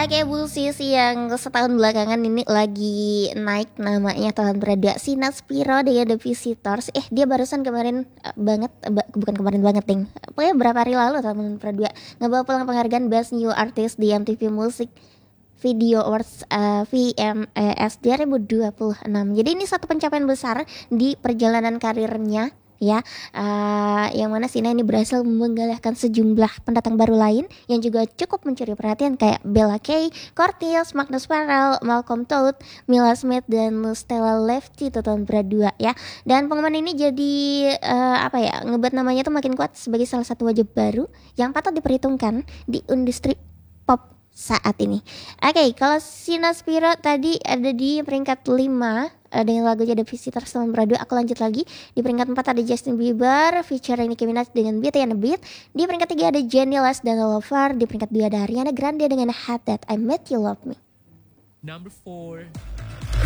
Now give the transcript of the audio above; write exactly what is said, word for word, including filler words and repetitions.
Oke, musisi yang setahun belakangan ini lagi naik namanya tahun berdua Sina Spiro dengan The Visitors. Eh dia barusan kemarin eh, banget eh, ba- bukan kemarin banget ting. Pokoknya beberapa hari lalu tahun berdua ngebawa pulang penghargaan Best New Artist di M T V Music Video Awards eh, V M A S dua ribu dua puluh enam. Jadi ini satu pencapaian besar di perjalanan karirnya ya, eh, yang mana Sina ini berhasil menggalakkan sejumlah pendatang baru lain yang juga cukup mencuri perhatian kayak Bella Kay, Cortez, Magnus Farrell, Malcolm Todd, Mila Smith dan Stella Lefty tahun berdua ya. Dan pengumuman ini jadi eh, apa ya, ngebuat namanya tuh makin kuat sebagai salah satu wajah baru yang patut diperhitungkan di industri pop saat ini. Oke, kalau Sina Spiro tadi ada di peringkat lima eh, dengan lagunya The Visitors tahun berdua. Aku lanjut lagi. Di peringkat empat ada Justin Bieber featuring Nicki Minaj dengan Beauty and the Beat. Di peringkat tiga ada Jennie Les dan Lover. Di peringkat dua ada Ariana Grande dengan Had That I Met You Love Me. Number four.